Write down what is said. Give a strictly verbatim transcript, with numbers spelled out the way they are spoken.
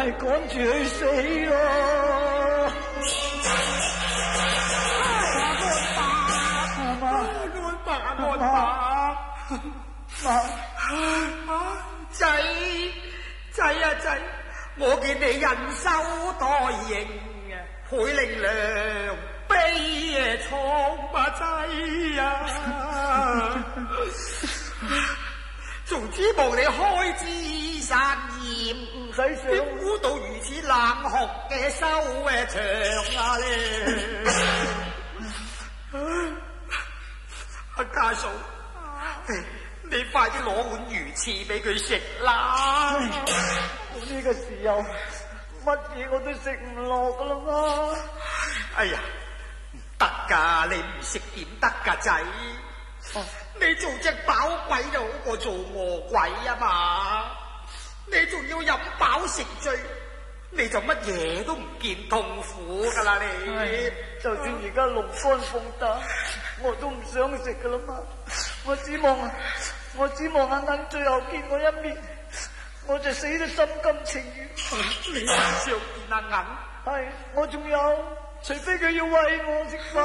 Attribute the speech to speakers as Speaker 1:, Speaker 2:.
Speaker 1: 係趕住去死咯。安爸，安爸，安爸，媽，仔仔啊仔，我見你人手待應啊，倍令良悲啊，錯啊仔啊！仲指望你開枝散葉，唔使想，點估到如此冷酷嘅收嘅場啊咧！阿家嫂，你快啲攞碗魚翅俾佢食啦！呢個時候乜嘢我都食唔落噶啦嘛！哎呀，唔得噶，你唔食點得噶仔？啊、你做隻飽鬼就好過做餓鬼啊嘛！你仲要飲飽食醉，你就乜嘢都唔見痛苦噶啦你！就算而家龍肝鳳膽，我都唔想食噶啦嘛！我指望我指望阿銀最後見我一面，我就死得心甘情願。你唔想見阿銀？係，我仲有，除非佢要餵我食飯。